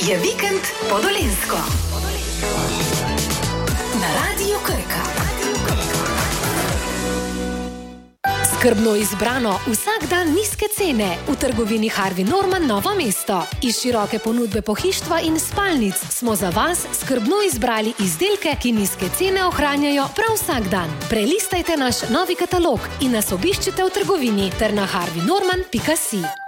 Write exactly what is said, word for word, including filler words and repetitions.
je vikend Podolensko. Na Radiu Krka. Skrbno izbrano, vsak dan nizke cene v trgovini Harvey Norman Novo mesto. Iz široke ponudbe pohištva in spalnic smo za vas skrbno izbrali izdelke, ki nizke cene ohranjajo prav vsak dan. Prelistajte naš novi katalog in nas obiščite v trgovini ter na harvey norman pika si.